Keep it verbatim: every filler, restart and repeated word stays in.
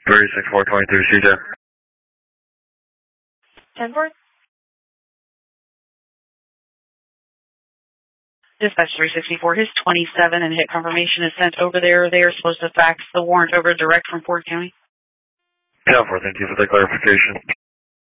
thirty-six four twenty-three, C J. ten four. Dispatch three sixty-four, his twenty-seven and hit confirmation is sent over there. They are supposed to fax the warrant over direct from Fort County. ten four, thank you for the clarification.